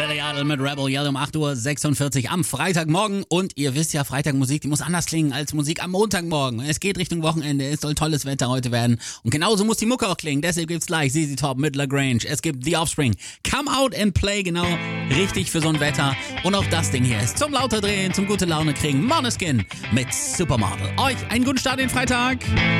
Billy Idol mit Rebel Yell um 8:46 Uhr am Freitagmorgen. Und ihr wisst ja, Freitagmusik, die muss anders klingen als Musik am Montagmorgen. Es geht Richtung Wochenende, es soll tolles Wetter heute werden. Und genauso muss die Mucke auch klingen. Deshalb gibt's gleich ZZ Top mit LaGrange. Es gibt The Offspring. Come Out and Play, genau richtig für so ein Wetter. Und auch das Ding hier ist zum lauter drehen, zum gute Laune kriegen. Måneskin mit Supermodel. Euch einen guten Start in den Freitag.